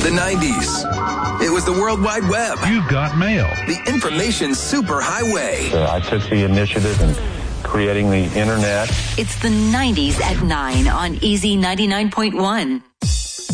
The 90s. It was the World Wide Web. You've got mail. The information superhighway. I took the initiative in creating the internet. It's the 90s at 9 on Easy 99.1.